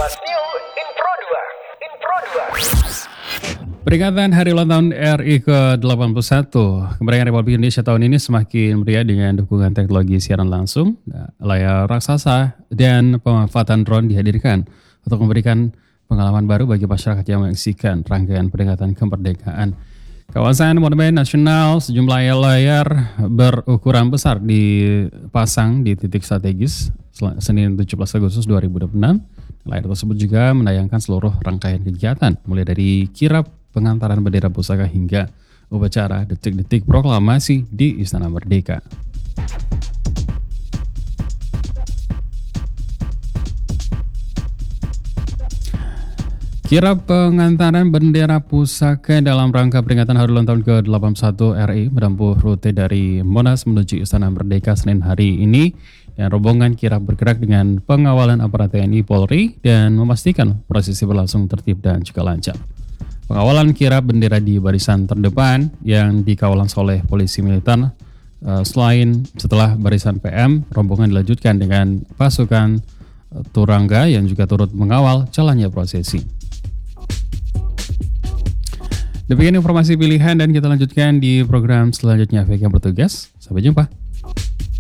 Kompas New Info 2. Peringatan Hari Ulang Tahun RI ke-81, kemerdekaan Republik Indonesia tahun ini semakin meriah dengan dukungan teknologi siaran langsung, layar raksasa, dan pemanfaatan drone dihadirkan untuk memberikan pengalaman baru bagi masyarakat yang menyaksikan rangkaian peringatan kemerdekaan. Kawasan Monumen Nasional, sejumlah layar berukuran besar dipasang di titik strategis Senin 17 Agustus 2026. Layar tersebut juga menayangkan seluruh rangkaian kegiatan, mulai dari kirap pengantaran bendera pusaka hingga upacara detik-detik proklamasi di Istana Merdeka. Kirap pengantaran bendera pusaka dalam rangka peringatan Hari Ulang Tahun ke-81 RI menempuh rute dari Monas menuju Istana Merdeka Senin hari ini, dan rombongan kirap bergerak dengan pengawalan aparat TNI Polri dan memastikan prosesi berlangsung tertib dan juga lancar. Pengawalan kirap bendera di barisan terdepan yang dikawal oleh polisi militer. Setelah barisan PM, rombongan dilanjutkan dengan pasukan turangga yang juga turut mengawal jalannya prosesi. Demikian informasi pilihan dan kita lanjutkan di program selanjutnya. Bagi yang bertugas, sampai jumpa.